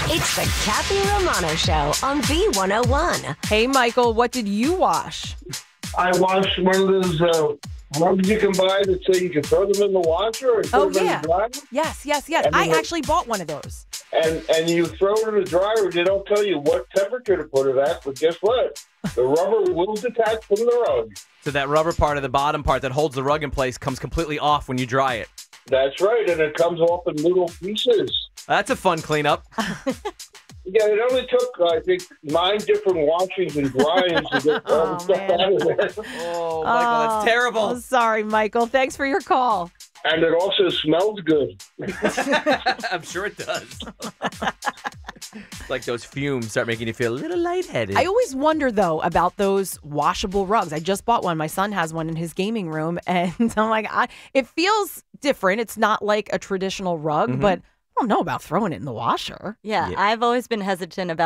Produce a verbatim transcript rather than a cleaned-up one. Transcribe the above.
It's the Kathy Romano Show on B one oh one. Hey, Michael, what did you wash? I washed one of those uh, rugs you can buy that say you can throw them in the washer or throw Oh, them yeah. in the dryer. Yes, yes, yes. And I then the- actually bought one of those. And and you throw it in the dryer. They don't tell you what temperature to put it at, but guess what? The rubber will detach from the rug. So that rubber part of the bottom part that holds the rug in place comes completely off when you dry it. That's right, and it comes off in little pieces. That's a fun cleanup. Yeah, it only took, I think, nine different washings and dryings to get all the Oh, stuff man. out of there. Oh, Michael, Oh, that's terrible. Oh, sorry, Michael. Thanks for your call. And it also smells good. I'm sure it does. Like those fumes start making you feel a little lightheaded. I always wonder, though, about those washable rugs. I just bought one. My son has one in his gaming room, and I'm like, I, it feels different. It's not like a traditional rug, Mhm. but I don't know about throwing it in the washer. Yeah, Yeah. I've always been hesitant about